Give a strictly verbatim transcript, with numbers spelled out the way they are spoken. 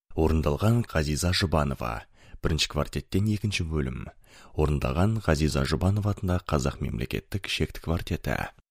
Орындалған Ғазиза Жұбанова. Бірінші квартеттен екінші бөлім. Орындаған Ғазиза Жұбанова атындағы Қазақ мемлекеттік шекті квартеті.